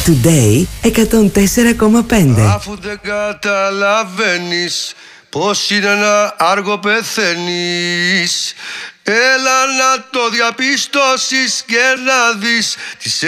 Today 104,5. Αφού δεν καταλαβαίνεις πως είναι να άργο πεθαίνεις, έλα να το διαπιστώσεις και να δεις τις